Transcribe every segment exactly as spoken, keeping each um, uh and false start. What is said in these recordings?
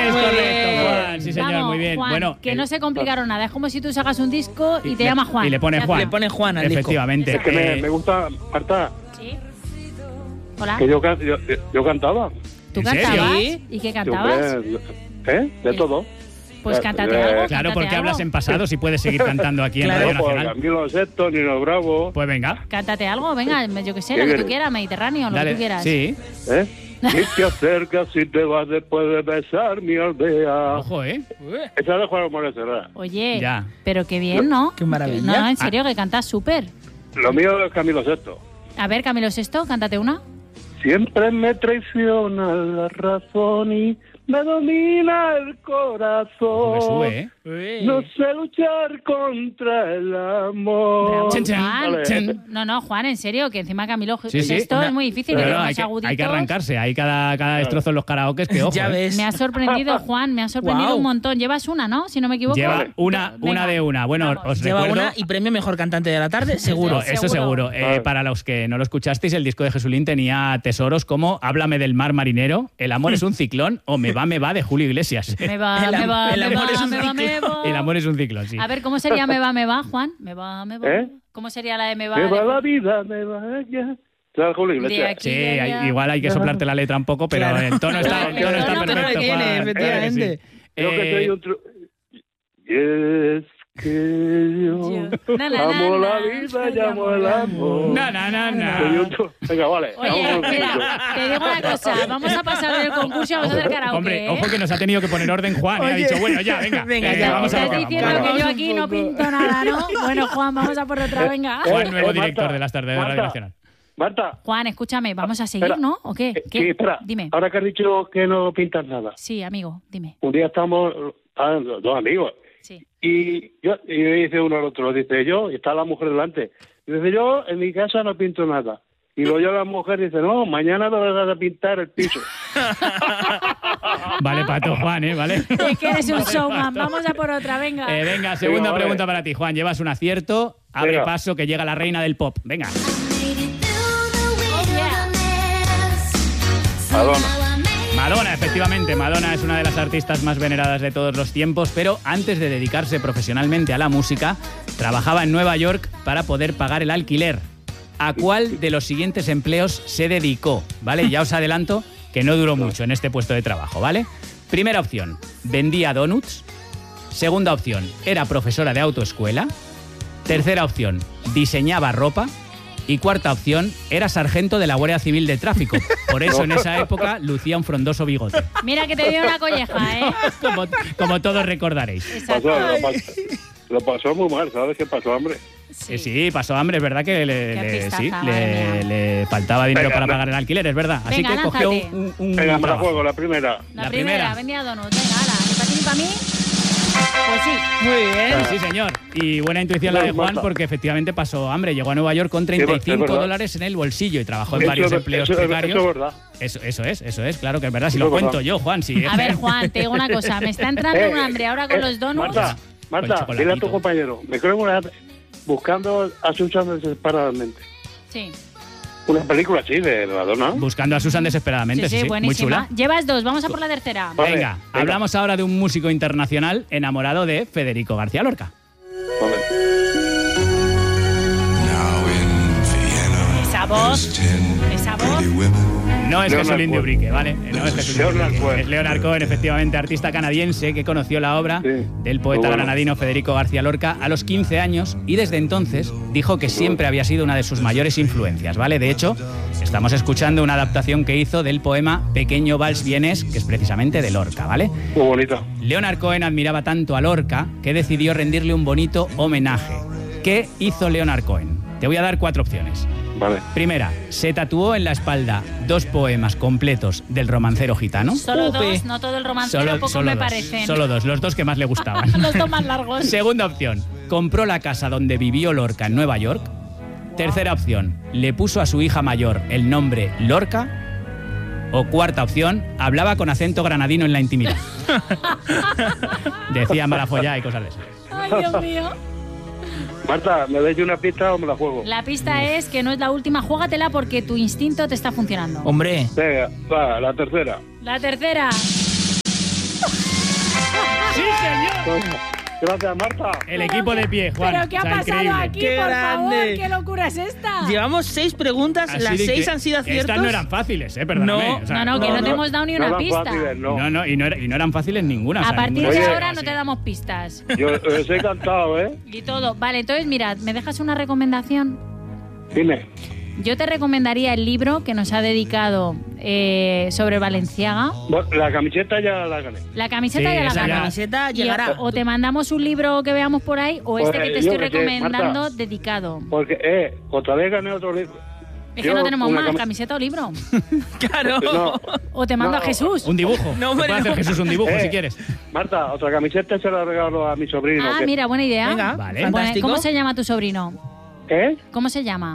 Es Muy correcto, bien. Juan. Sí, señor, Vamos, muy bien. Juan, Bueno, que el- no se complicaron nada. Es como si tú sacas un disco y, te le- llamas Juan. Y le pone Ya Juan. está. Le pone Juan al disco. Efectivamente. Es que me, Eh, me gusta, Marta, Sí. Hola. que yo, can- yo, yo cantaba. ¿Tú ¿En serio? cantabas? Sí. ¿Y qué Yo, cantabas? ¿Eh? De todo. Pues Eh, cántate eh, algo. Claro, cántate porque algo. hablas en pasado si puedes seguir cantando aquí en Claro, Radio Por Nacional. Camilo Sesto, Nino Bravo. Pues venga. Cántate algo, venga, yo que sé, ¿Qué lo que tú quieres? quieras, Mediterráneo, lo Dale. que tú quieras. Sí. ¿Eh? Y te acercas y te vas después de besar mi aldea. Ojo, ¿eh? Esa de Juan Morales Serra. Oye, Ya. pero qué bien, ¿no? Qué maravilla. No, no, en serio, que cantas súper. Lo mío es Camilo Sesto. A ver, Camilo Sesto, cántate una. Siempre me traiciona la razón y me domina el corazón. Me sube, ¿eh? No sé luchar contra el amor. Bravo, Chan, chan, Juan. Vale. chan. No, no, Juan, en serio, que encima Camilo Sí, sí. Sesto Una- es muy difícil. Pero que no, los hay, que, aguditos. hay que arrancarse. Hay cada, cada destrozo en los karaokes que, ojo, Ya ¿eh? ves. Me ha sorprendido, Juan, me ha sorprendido Guau. un montón. Llevas una, ¿no? Si no me equivoco. Lleva Vale. una, Venga, una de una. Bueno, vamos. os Lleva recuerdo... una y premio mejor cantante de la tarde, seguro. No, eso seguro. Seguro. Eh, Vale. para los que no lo escuchasteis, el disco de Jesulín tenía tesoros como Háblame del mar marinero, El amor es un ciclón o Me va, me va de Julio Iglesias. Me va, El me am- va, el me amor va, es un me va, me ciclo. va. El amor es un ciclón, sí. A ver, ¿cómo sería me va, me va, Juan? Me va, me va. ¿Eh? ¿Cómo sería la de me va? Me va de- la vida, me va ya. ¿Sabes, Julio De Iglesias? aquí. Sí, ya, hay- ya. igual hay que soplarte la letra un poco, pero Claro. el tono está, el tono está El tono perfecto. que viene, Juan. efectivamente. Creo que Eh, soy un tru- Y es que yo Yo- Na, na, amo na, la na, vida, yo llamo el amor. Na, na, na, na. Soy un tru- Venga, vale. Oye, vamos con mira, eso. te digo una cosa. Vamos a pasar del concurso y vamos a hacer karaoke. Hombre, ¿eh? ojo que nos ha tenido que poner orden Juan. y ha Oye. dicho, bueno, ya, venga. Venga, eh, ya, vamos a Estás lo que diciendo vamos. que yo Vamos aquí un no poco. pinto nada, ¿no? Bueno, Juan, vamos a por otra, venga. Juan, Eh, nuevo eh, director Marta, de las tardes de Radio Marta. Nacional. Marta, Juan, escúchame, vamos a seguir, espera. ¿no? ¿O qué? eh, ¿Qué? sí, espera. Dime. Ahora que has dicho que no pintas nada. Sí, amigo, dime. Un día estamos, ah, dos amigos, Sí. y yo y me dice uno al otro, dice yo, y está la mujer delante. Y dice yo, en mi casa no pinto nada. Y luego la mujer dice, no, mañana te vas a pintar el piso. Vale, pato, Juan, ¿eh? Vale. Es que eres un showman. Vamos a por otra, venga. Eh, venga, segunda Venga, vale. pregunta para ti, Juan. Llevas un acierto. Abre Venga. paso que llega la reina del pop. Venga. Madonna. Madonna, efectivamente. Madonna es una de las artistas más veneradas de todos los tiempos, pero antes de dedicarse profesionalmente a la música, trabajaba en Nueva York para poder pagar el alquiler. ¿A cuál de los siguientes empleos se dedicó? ¿Vale? Ya os adelanto que no duró mucho en este puesto de trabajo, ¿vale? Primera opción, vendía donuts. Segunda opción, era profesora de autoescuela. Tercera opción, diseñaba ropa. Y cuarta opción, era sargento de la Guardia Civil de Tráfico. Por eso en esa época lucía un frondoso bigote. Mira que te dio una colleja, ¿eh? Como, como todos recordaréis. Exacto. Pasó, lo, pasó, lo pasó muy mal, ¿sabes qué pasó, hombre? Sí, sí pasó hambre, es verdad que le, Qué le- pistaza, sí, madre le, le faltaba dinero Venga, para no. pagar el alquiler, es verdad. Así Venga, que cogió lánzate. un, un Venga, me la trabajo. juego, la primera. La, La primera, primera. vendía donuts. Venga, ala, ni para ti ni para mí. Pues sí. Muy bien. Sí, señor. Y buena intuición la de Bueno, Juan Marta. porque efectivamente pasó hambre. Llegó a Nueva York con treinta y es cinco verdad. dólares en el bolsillo y trabajó en Eso varios es- empleos eso es- precarios. eso es verdad. Eso, eso es, eso es, claro que es verdad. Si Eso lo es verdad. cuento yo, Juan, sí. A ver, Juan, te digo una cosa. Me está entrando Eh, un hambre ahora con eh, los donuts. Marta, Con Marta, chocolatito. dile a tu compañero, me creo una buscando a Susan desesperadamente. Sí, Una película así de Madonna. Buscando a Susan desesperadamente, sí, sí, sí, sí, muy buenísima. chula. Llevas dos, vamos a por la tercera. Vale, Venga, venga. hablamos ahora de un músico internacional enamorado de Federico García Lorca. Vale. Esa voz, esa voz. No es Leonard Jesulín de Cohen. Ubrique, ¿vale? No es Jesulín de Leonard Ubrique. Cohen. Es Leonard Cohen, efectivamente, artista canadiense que conoció la obra Sí. del poeta Muy bueno. granadino Federico García Lorca a los quince años y desde entonces dijo que siempre había sido una de sus mayores influencias, ¿vale? De hecho, estamos escuchando una adaptación que hizo del poema Pequeño Vals Vienés, que es precisamente de Lorca, ¿vale? Muy bonita. Leonard Cohen admiraba tanto a Lorca que decidió rendirle un bonito homenaje. ¿Qué hizo Leonard Cohen? Te voy a dar cuatro opciones. Vale. Primera, se tatuó en la espalda dos poemas completos del romancero gitano. Solo Upe. dos, no todo el romancero, Solo, poco solo me dos, parecen. solo dos, los dos que más le gustaban. Los dos más largos. Segunda opción, compró la casa donde vivió Lorca en Nueva York. Tercera opción, le puso a su hija mayor el nombre Lorca. O cuarta opción, hablaba con acento granadino en la intimidad. Decía malafollá y cosas de esas. Ay, Dios mío. Marta, ¿me dais una pista o me la juego? La pista es que no es la última. Júgatela porque tu instinto te está funcionando. Hombre, Venga, va, la tercera. La tercera. ¡Sí, señor! Gracias, Marta. El equipo de pie, Juan. ¿Pero qué ha O sea, pasado increíble. aquí, Qué por grande. favor? ¿Qué locura es esta? Llevamos seis preguntas, Así las de seis que han sido aciertos. Estas no eran fáciles, eh, perdóname. No. O sea, No, no, que no, no, te hemos dado ni no una eran pista. fáciles, no. No, no, y no, era- y no eran fáciles ninguna. o A sea, partir ninguna. de Oye, ahora no sí. te damos pistas. Yo os he cantado, ¿eh? Y todo. Vale, entonces, mira, ¿me dejas una recomendación? Dime. Yo te recomendaría el libro que nos ha dedicado eh, sobre Balenciaga. Bueno, la camiseta ya la gané. La camiseta Sí, ya la esa La ya. ganó. camiseta Y llegará. o te mandamos un libro que veamos por ahí o este Pues, que te yo estoy que sé, recomendando Marta. dedicado. Porque, eh, otra vez gané otro libro. Es que Yo, no tenemos una más, cami- camiseta o libro. Claro. No, O te mando No. a Jesús. Un dibujo. No, Te puede hombre, hacer no. Jesús un dibujo Eh, si quieres. Marta, otra camiseta se la regalo a mi sobrino. Ah, que- mira, buena idea. Venga, Vale. Bueno, fantástico. ¿cómo se llama tu sobrino? ¿Eh? ¿Cómo se llama?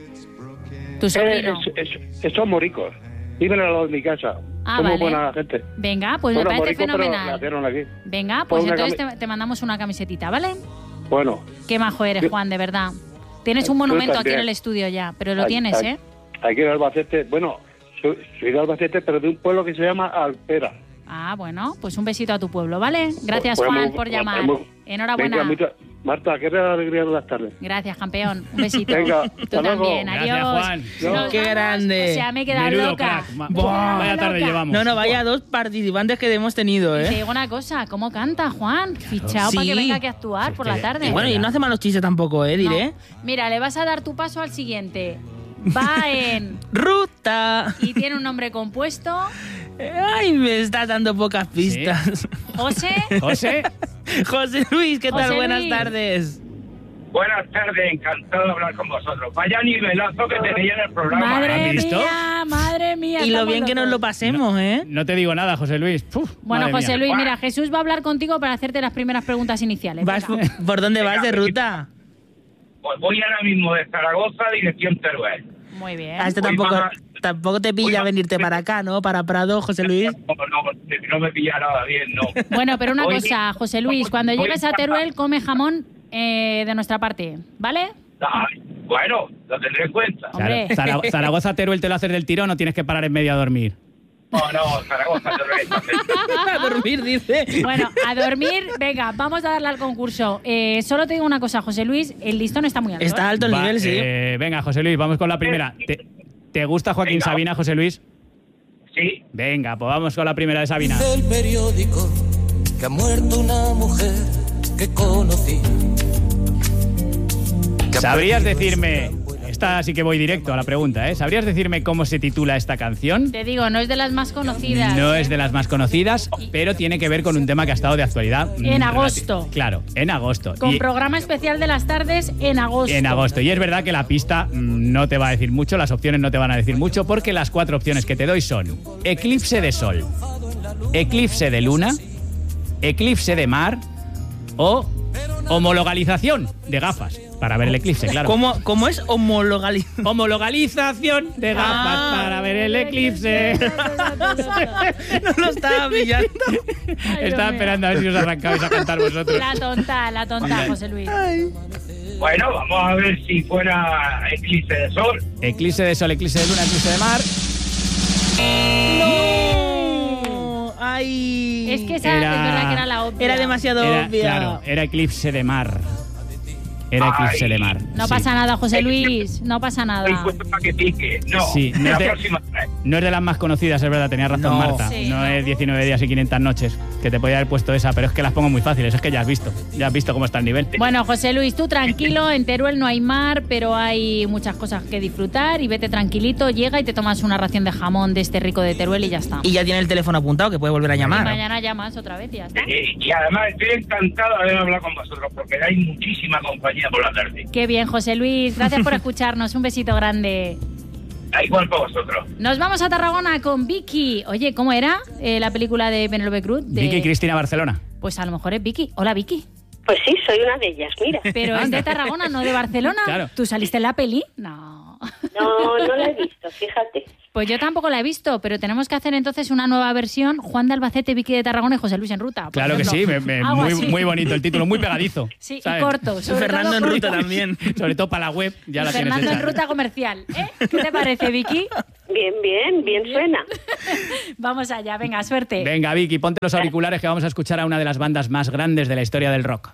Tu Eh, sobrino. es- es- es- son moricos. Viven al lado de mi casa. Ah, Son muy vale. buena gente. Venga, pues Bueno, me parece moricos, pero fenomenal. nacieron aquí. Venga, pues Una entonces cami- te, te mandamos una camisetita, ¿vale? Bueno. Qué majo eres, Yo- Juan, de verdad. Tienes un Tú monumento aquí en también. el estudio ya, pero lo Aquí- tienes, aquí- ¿eh? Aquí en Albacete, bueno, soy, soy de Albacete, pero de un pueblo que se llama Alpera. Ah, bueno, pues un besito a tu pueblo, ¿vale? Gracias, Pues, Juan, muy- por pues, llamar. muy- Enhorabuena. Venga, mucha- Marta, qué alegría de las tardes. Gracias, campeón. Un besito. Venga, Tú hasta luego. también. Gracias, Adiós. Juan. Nos Qué vamos. grande. O sea, me he quedado Menudo loca. crack. Ma- Buah. Vaya tarde Loca. llevamos. No, no, vaya dos participantes que hemos tenido, Y te ¿eh? digo una cosa, ¿cómo canta Juan? Fichado para Sí. que venga aquí a actuar Sí, por que- la tarde. Y bueno, y no hace malos chistes tampoco, ¿eh? Diré. No. Mira, le vas a dar tu paso al siguiente. Va en... Ruta. y tiene un nombre compuesto. Ay, me estás dando pocas pistas. José. José, José Luis, ¿qué tal? José Buenas Luis. tardes. Buenas tardes, encantado de hablar con vosotros. Vaya nivelazo que tenéis en el programa. Madre ¿has visto? mía, madre mía. Y lo estamos bien que nos lo locos. pasemos, ¿eh? no te digo nada, José Luis. Puf, Bueno, madre José mía. Luis, mira, Jesús va a hablar contigo para hacerte las primeras preguntas iniciales. ¿Vas, Venga. ¿Por dónde vas de ruta? Pues voy ahora mismo de Zaragoza, dirección Teruel. Muy bien. A este Voy tampoco, para- tampoco te voy pilla para- venirte para acá, ¿no? Para Prado, José Luis. No, no, no me pilla nada bien, no. Bueno, pero una Voy- cosa, José Luis, cuando voy llegues a para- Teruel, come jamón eh, de nuestra parte, ¿vale? Ay, bueno, lo tendré en cuenta. Hombre. Claro, Zara- Zaragoza, Teruel, te lo haces del tirón o tienes que parar en medio a dormir. No, no, Zaragoza, Teruel. A dormir, dice. Bueno, a dormir, venga, vamos a darle al concurso. Eh, solo te digo una cosa, José Luis, el listón está muy alto. Está ¿eh? alto el Va, nivel, sí. eh, venga, José Luis, vamos con la primera. ¿Te, te gusta Joaquín Venga. Sabina, José Luis? Sí, Venga, pues vamos con la primera de Sabina. Dice el periódico que ha muerto una mujer que conocí. Que ha ¿Sabrías perdido decirme, esa buena esta sí que voy directo a la pregunta, ¿eh? ¿Sabrías decirme cómo se titula esta canción? Te digo, no es de las más conocidas. No es de las más conocidas, pero tiene que ver con un tema que ha estado de actualidad. En mm, agosto. relati- Claro, en agosto. Con Y- programa especial de las tardes en agosto. En agosto. Y es verdad que la pista mm, no te va a decir mucho, las opciones no te van a decir mucho, porque las cuatro opciones que te doy son eclipse de sol, eclipse de luna, eclipse de mar o homologalización de gafas para ver el eclipse, claro. ¿Cómo, ¿Cómo es homologalización? Homologalización de gafas Ah. para ver el eclipse. No lo estaba pillando. Dios Estaba mío. esperando a ver si os arrancabais a cantar vosotros. La tonta, la tonta, José Luis. bueno, vamos a ver si fuera eclipse de sol. Eclipse de sol, eclipse de luna, eclipse de mar. ¡No! ¡Ay! Es que esa Era- es verdad que era la obvia. Era demasiado Era, obvia. claro, era eclipse de mar. Era eclipse Ay. de mar. No sí. pasa nada, José Luis, no pasa Estoy nada. puesto para que pique. No, Sí, no la es de- próxima vez. No es de las más conocidas, es verdad, tenía razón No. Marta. Sí, no, no. es diecinueve días y quinientas noches, que te podía haber puesto esa, pero es que las pongo muy fáciles, es que ya has visto, ya has visto cómo está el nivel. Bueno, José Luis, tú tranquilo, en Teruel no hay mar, pero hay muchas cosas que disfrutar y vete tranquilito, llega y te tomas una ración de jamón de este rico de Teruel y ya está. Y ya tiene el teléfono apuntado, que puede volver a Y llamar. mañana llamas otra vez y ya está. Eh, y además estoy encantado de haber hablado con vosotros porque dais muchísima compañía por la tarde. Qué bien, José Luis, gracias por escucharnos, un besito grande. Da igual para vosotros. Nos vamos a Tarragona con Vicky. Oye, ¿cómo era eh, la película de Penélope Cruz? De- Vicky Cristina Barcelona. Pues a lo mejor es Vicky. Hola, Vicky. Pues sí, soy una de ellas, mira. Pero es de Tarragona, no de Barcelona. Claro. ¿Tú saliste en la peli? No. No, no la he visto, fíjate. Pues yo tampoco la he visto, pero tenemos que hacer entonces una nueva versión, Juan de Albacete, Vicky de Tarragona y José Luis en ruta. Claro que sí, me, me, muy, muy bonito el título, muy pegadizo. Sí, ¿sabes? y corto. Sobre Fernando todo en corto. ruta también. Sobre todo para la web, ya la tienes Fernando hecha. en ruta comercial. ¿eh? ¿Qué te parece, Vicky? Bien, bien, bien suena. Vamos allá, venga, suerte. Venga, Vicky, ponte los auriculares que vamos a escuchar a una de las bandas más grandes de la historia del rock.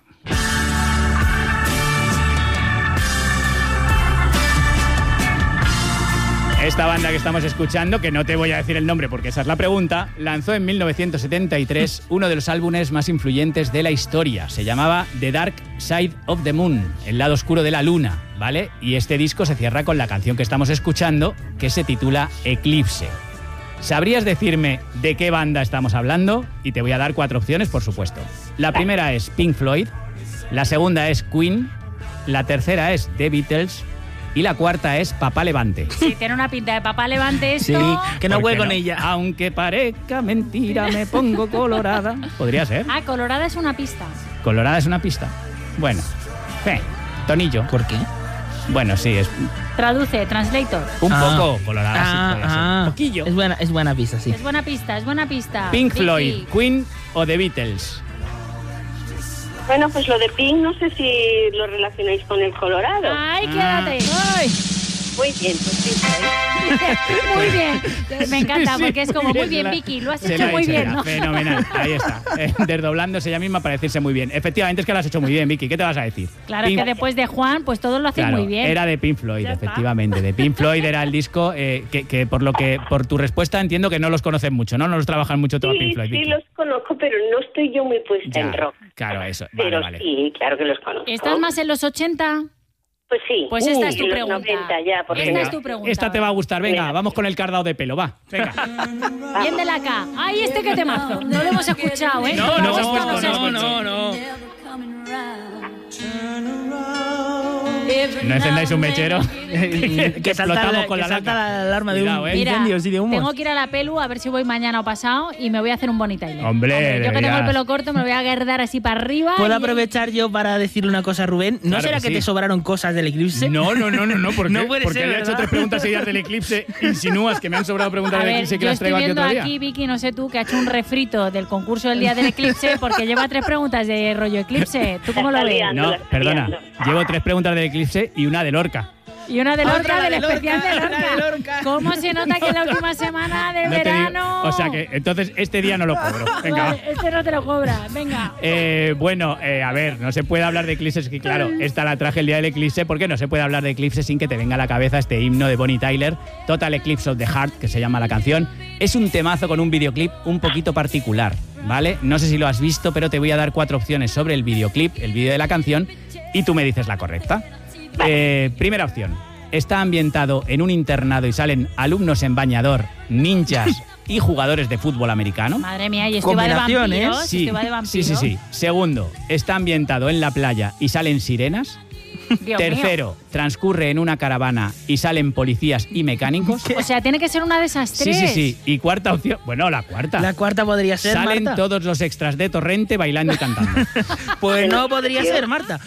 Esta banda que estamos escuchando, que no te voy a decir el nombre porque esa es la pregunta, lanzó en mil novecientos setenta y tres uno de los álbumes más influyentes de la historia. Se llamaba The Dark Side of the Moon, el lado oscuro de la luna, ¿vale? Y este disco se cierra con la canción que estamos escuchando, que se titula Eclipse. ¿Sabrías decirme de qué banda estamos hablando? Y te voy a dar cuatro opciones, por supuesto. La primera es Pink Floyd, la segunda es Queen, la tercera es The Beatles y la cuarta es Papá Levante. Sí, tiene una pinta de Papá Levante esto. Sí, que no ¿Por juegue qué con no? ella. Aunque parezca mentira, me pongo colorada. Podría ser. Ah, Colorada es una pista. Colorada es una pista. Bueno, eh, tonillo. ¿Por qué? Bueno, sí, es Traduce, translator. un Ah. poco colorada, sí, Ah, podría ser. ah. Un poquillo. Es buena, es buena pista, sí. Es buena pista, es buena pista. Pink Vicky. Floyd, Queen o The Beatles. Bueno, pues lo de Pink, no sé si lo relacionáis con el Colorado. Ay, Ah. quédate. Ay. Muy bien, pues sí. Muy bien. Me encanta Sí, sí, porque es como, muy bien, se la- Vicky, lo has se hecho la ha muy hecho bien, ella. ¿no? Fenomenal, ahí está. Eh, desdoblándose ella misma para decirse muy bien. Efectivamente, es que lo has hecho muy bien, Vicky. ¿Qué te vas a decir? Claro, Pink- que después de Juan, pues todos lo hacen Claro, muy bien. era de Pink Floyd, Ya está. efectivamente. De Pink Floyd era el disco eh, que, que por lo que por tu respuesta entiendo que no los conocen mucho, ¿no? No los trabajan mucho todo a Sí, Pink Floyd. sí Vicky. los conozco, pero no estoy yo muy puesta Ya, en rock. claro, eso. Vale, Pero vale. sí, claro que los conozco. ¿Estás más en los ochenta? Pues sí. Pues esta Uh, es tu en los pregunta. noventa ya, porque Esta no- es tu pregunta. Esta te va a gustar, venga, Venga. vamos con el cardado de pelo, va. Venga. Bien de la K. Ay, este que temazo. No lo hemos escuchado, ¿eh? No, no, Esto no, se no, escucha. no, no. No encendáis un mechero. que salta, explotamos la, con que la salta laca. la alarma Cuidado, de eh. un Mira, incendio y de humo. tengo que ir a la pelu a ver si voy mañana o pasado y me voy a hacer un Bonnie Tyler. Hombre, yo que tengo el deberías. pelo corto me lo voy a guardar así para arriba. ¿Puedo y- aprovechar yo para decirle una cosa a Rubén? ¿No Claro será que que, sí. te sobraron cosas del eclipse? No, no, no, no, no, ¿por qué? No puede Porque ser, había hecho ¿verdad? tres preguntas seguidas del eclipse. Insinúas que me han sobrado preguntas A del ver, eclipse que yo las estoy traigo aquí viendo otro día. aquí, Vicky, no sé tú, que ha hecho un refrito del concurso del día del eclipse porque lleva tres preguntas de rollo eclipse. ¿Tú cómo lo Está ves? liando. No, la estoy perdona. liando. Llevo tres preguntas del eclipse y una de Lorca. Y una de Otra, Lorca, la del de Lorca, especial de la de Lorca. Lorca. ¿Cómo se nota que es la última semana de No te digo- verano? o sea que entonces este día no lo cobro. Venga, va. Vale, este no te lo cobra, venga. Eh, bueno, eh, a ver, no se puede hablar de eclipses, que claro, esta la traje el día del eclipse, porque no se puede hablar de eclipse sin que te venga a la cabeza este himno de Bonnie Tyler, Total Eclipse of the Heart, que se llama la canción. Es un temazo con un videoclip un poquito particular, ¿vale? No sé si lo has visto, pero te voy a dar cuatro opciones sobre el videoclip, el vídeo de la canción, y tú me dices la correcta. Eh, primera opción. Está ambientado en un internado y salen alumnos en bañador, ninjas y jugadores de fútbol americano. Madre mía, y esto va de Combinación, ¿eh? vampiros. Sí, esto va de sí, vampiros. sí, sí. Segundo, está ambientado en la playa y salen sirenas. Dios Tercero, transcurre en una caravana y salen policías y mecánicos. mío. O sea, tiene que ser una de esas Sí, tres. sí, sí. Y cuarta opción, bueno, la cuarta. La cuarta podría ser, Salen Marta. todos los extras de Torrente bailando y cantando. Pues no podría ser, Marta.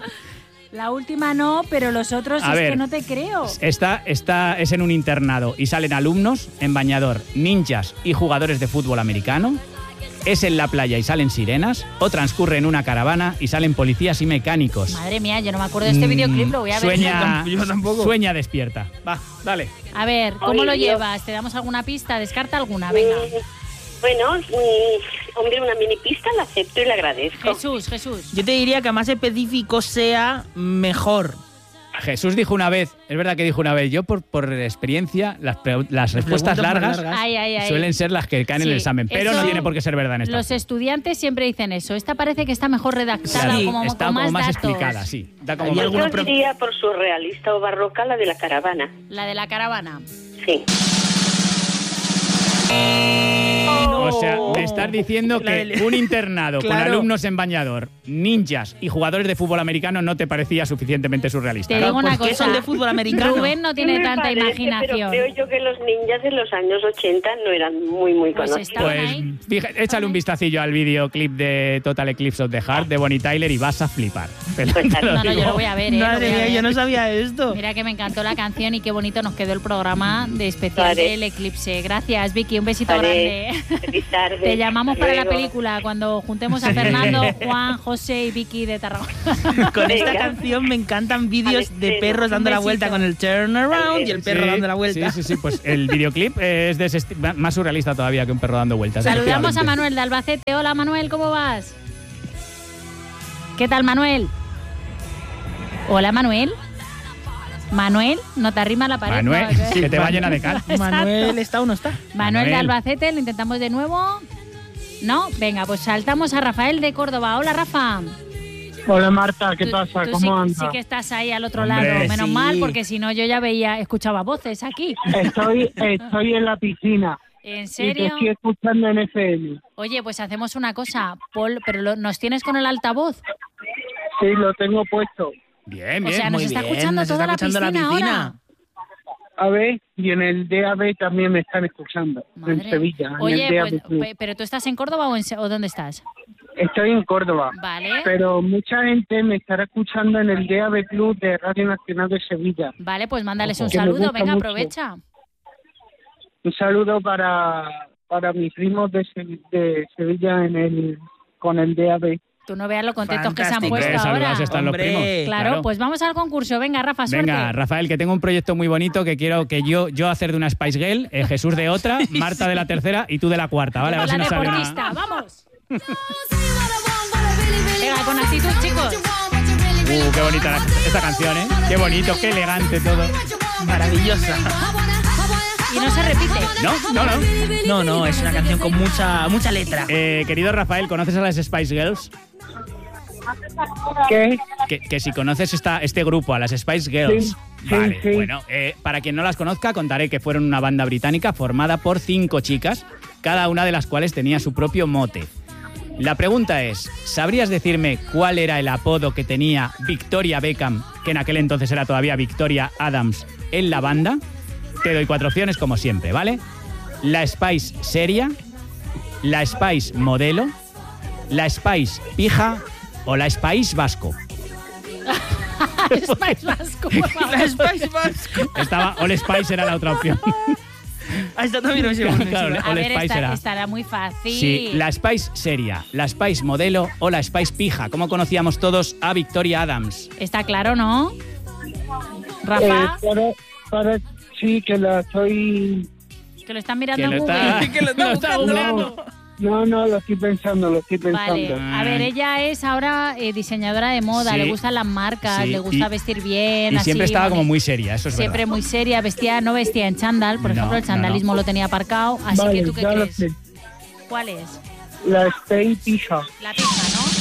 La última no, pero los otros A es ver. que no te creo. Esta, esta es en un internado y salen alumnos en bañador, ninjas y jugadores de fútbol americano. Es en la playa y salen sirenas. O transcurre en una caravana y salen policías y mecánicos. Madre mía, yo no me acuerdo de este videoclip, lo voy a ver. Sueña, Yo tampoco. sueña despierta. Va, dale. A ver, ¿cómo Ay, lo Dios. llevas? ¿Te damos alguna pista? Descarta alguna, venga. Mm, Bueno, mm, hombre, una mini pista la acepto y la agradezco. Jesús, Jesús. Yo te diría que a más específico sea mejor. Jesús dijo una vez, es verdad que dijo una vez, yo por, por experiencia, las, pre- las respuestas preguntas más largas, largas. Ay, ay, ay. suelen ser las que caen en el Sí, examen, pero no eso- tiene por qué ser verdad en esta. Los estudiantes siempre dicen eso. Esta parece que está mejor redactada, Sí, como, está con como más datos. explicada, sí. Da como Había más- alguna Yo pro- diría por surrealista o barroca la de la caravana. La de la caravana. Sí. O sea, me estás diciendo La que del- un internado con Claro. alumnos en bañador, ninjas y jugadores de fútbol americano no te parecía suficientemente surrealista. Te ¿no? digo una ¿Por qué cosa. son de fútbol americano? Rubén no Sí tiene me tanta parece, imaginación. Pero creo yo que los ninjas de los años ochenta no eran muy, muy Pues conocidos. estaban Pues ahí. fija- échale un vistacillo al videoclip de Total Eclipse of the Heart de Bonnie Tyler y vas a flipar. Te lo- Pues te lo No, no, yo digo. lo voy a ver, ¿eh? lo Madre voy a mía, ver. yo no sabía esto. Mira que me encantó la canción y qué bonito nos quedó el programa de especial Vale. del eclipse. Gracias, Vicky. Un besito Vale. grande. Feliz tarde. Te llamamos para la Luego. película cuando juntemos a Fernando, Juan, José y Vicky de Tarragona. Con esta Venga. canción me encantan vídeos Al de estreno. perros dando Un la besito. vuelta con el turn around y el perro Sí, dando la vuelta. Sí, sí, sí. Pues el videoclip es de ese esti- más surrealista todavía que un perro dando vueltas. Saludamos a efectivamente. Manuel de Albacete. Hola, Manuel, ¿cómo vas? ¿Qué tal, Manuel? Hola, Manuel. Manuel, no te arrima la pared. Manuel, no, que te va llena de cal. Exacto. Manuel, ¿está o no está? Manuel de Manuel. Albacete, lo intentamos de nuevo. ¿No? Venga, pues saltamos a Rafael de Córdoba. Hola, Rafa. Hola Marta, ¿qué Tú- pasa? tú ¿Cómo sí, andas? sí que estás ahí al otro Hombre, lado. Menos sí. mal, porque si no yo ya veía, escuchaba voces aquí. Estoy, estoy en la piscina ¿En y te serio? estoy escuchando en F M. Oye, pues hacemos una cosa, Paul, pero lo- ¿nos tienes con el altavoz? Sí, lo tengo puesto. Bien, O bien. sea, nos muy está bien, escuchando nos toda está la escuchando la piscina, piscina. ahora. A ver, y en el D A B también me están escuchando. Madre. En Sevilla, en Oye, el D A B pues, Club. pe- ¿pero tú estás en Córdoba o, en Se- o dónde estás? Estoy en Córdoba. Vale. Pero mucha gente me estará escuchando en el D A B Club de Radio Nacional de Sevilla. Vale, pues mándales un Que me saludo. gusta Venga, mucho. aprovecha. Un saludo para, para mis primos de, Se- de Sevilla en el con el D A B. Tú no veas lo contentos que se han Fantástico. puesto Hombre, ahora. saludados están los Hombre. primos. Claro, pues vamos al concurso. Venga, Rafa, suerte. Venga, Rafael, que tengo un proyecto muy bonito que quiero que yo, yo hacer de una Spice Girl, eh, Jesús de otra, Marta de la tercera y tú de la cuarta, ¿vale? A ver la si nos sale deportista, una... vamos. Venga, con actitud, chicos. Uh, qué bonita la- esta canción, ¿eh? Qué bonito, qué elegante todo. Maravillosa. Y no se repite. No, no, no. No, no, es una canción con mucha, mucha letra. Eh, querido Rafael, ¿conoces a las Spice Girls? ¿Qué? Que, que si conoces esta, este grupo, a las Spice Girls. Sí, sí, Vale, sí. bueno, eh, para quien no las conozca, contaré que fueron una banda británica formada por cinco chicas, cada una de las cuales tenía su propio mote. La pregunta es, ¿sabrías decirme cuál era el apodo que tenía Victoria Beckham, que en aquel entonces era todavía Victoria Adams, en la banda? Te doy cuatro opciones como siempre, ¿vale? La Spice seria, la Spice modelo, la Spice pija o la Spice vasco. Spice Vasco, por favor. La Spice Vasco. Estaba All Spice era la otra opción. Ah, esta también me suena. Claro, A All ver, Spice esta- era. estará muy fácil. Sí, la Spice seria, la Spice modelo o la Spice pija. ¿Cómo conocíamos todos a Victoria Adams? Está claro, ¿no? Eh, Rafa, para, para, sí, que la estoy... que lo están mirando Que en lo Google. está, Que lo está lo está buscando. googleando. No, no, lo estoy pensando, lo estoy pensando. Vale, a ver, ella es ahora eh, diseñadora de moda, Sí. le gustan las marcas, Sí, le gusta y- vestir bien. Y así, siempre estaba como boni- muy seria, eso es Siempre verdad. muy seria, vestía, no vestía en chándal, por No, ejemplo, el no, chandalismo no. lo tenía aparcado. Así Vale, que tú qué ya lo crees, sé. ¿cuál es? La Stay Pija. La pija, ¿no?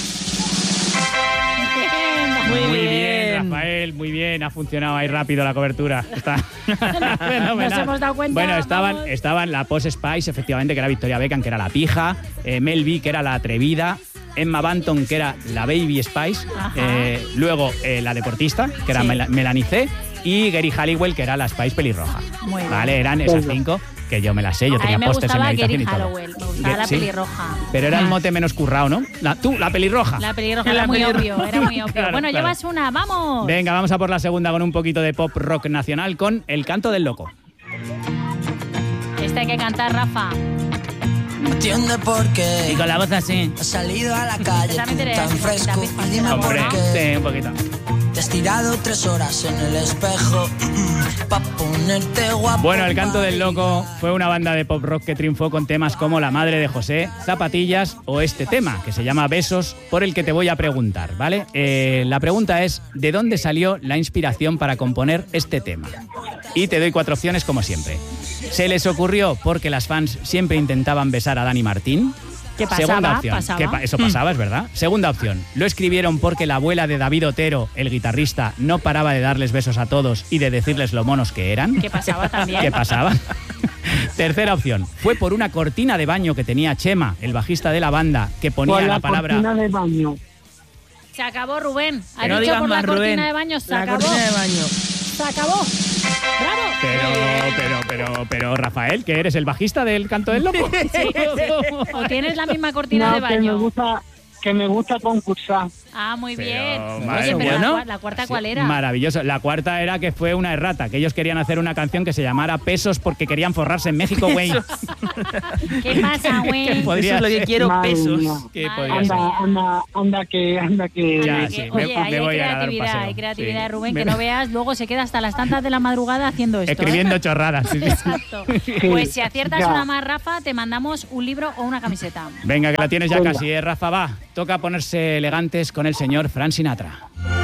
Muy Muy bien, bien. Rafael, muy bien. Ha funcionado ahí rápido la cobertura. Está fenomenal. Nos hemos dado cuenta, Bueno, estaban, vamos. estaban la Posh Spice, efectivamente, que era Victoria Beckham, que era la pija. Eh, Mel B, que era la atrevida. Emma Banton, que era la Baby Spice. Ajá. Eh, luego eh, la deportista, que era Sí. Mel- Melanie C. Y Gary Halliwell, que era la Spice pelirroja. Muy bien. Vale, eran esas cinco que yo me las sé. Yo A tenía mí me pósters en mi gustaba habitación Gary y todo. Halliwell, me gustaba Ge- la sí. pelirroja. Pero era el Ah. mote menos currado, ¿no? La, tú, la pelirroja. La pelirroja La era muy pelirroja. obvio, era muy obvio. Claro, bueno, claro. llevas una, vamos. Venga, vamos a por la segunda con un poquito de pop rock nacional con El canto del loco. Esta hay que cantar, Rafa. No entiende por Y qué con la voz así. has salido a la calle También tú te tan lees, fresco. David, Y dime por por Hombre, favor. qué sí, un poquito. te has tirado tres horas en el espejo pa' ponerte guapo. Bueno, El canto del para loco ligar. fue una banda de pop rock que triunfó con temas como La madre de José, Zapatillas o este tema, que se llama Besos, por el que te voy a preguntar, ¿vale? Eh, la pregunta es, ¿de dónde salió la inspiración para componer este tema? Y te doy cuatro opciones como siempre. ¿Se les ocurrió porque las fans siempre intentaban besar a Dani Martín? ¿Qué pasaba? Segunda opción. Pasaba. ¿Qué pa- eso pasaba, es verdad. Segunda opción. Lo escribieron porque la abuela de David Otero, el guitarrista, no paraba de darles besos a todos y de decirles lo monos que eran. ¿Qué pasaba también? ¿Qué pasaba? Tercera opción. Fue por una cortina de baño que tenía Chema, el bajista de la banda, que ponía Por la, la palabra... cortina de baño. Se acabó, Rubén. Ha Que no dicho digas por más, la cortina Rubén. de baño, se La acabó. cortina de baño. Se acabó. ¡Bravo! Pero, pero, pero, pero, Rafael, ¿que eres el bajista del Canto del Loco? Sí. O tienes la misma cortina No, de que me baño. gusta, que me gusta concursar. Ah, muy Pero, bien. madre Oye, pero mía. la, cua- la cuarta, ¿cuál era? Maravilloso. La cuarta era que fue una errata, que ellos querían hacer una canción que se llamara Pesos porque querían forrarse en México, güey. ¿Qué pasa, güey? Podría Eso es lo que ser. quiero, Madre pesos. mía. ¿Qué Madre podría ser? Anda, anda, anda que, anda que... Ya, Oye, sí, que- me- Oye, me ahí hay voy a dar un creatividad, paseo. hay creatividad, Sí. Rubén, Me- que no veas, luego se queda hasta las tantas de la madrugada haciendo esto. ¿eh? Escribiendo chorradas. Sí, sí. Exacto. Pues si aciertas Ya. una más, Rafa, te mandamos un libro o una camiseta. Venga, que la tienes ya Venga. casi, ¿eh, Rafa? Va, toca ponerse elegantes con el señor Frank Sinatra.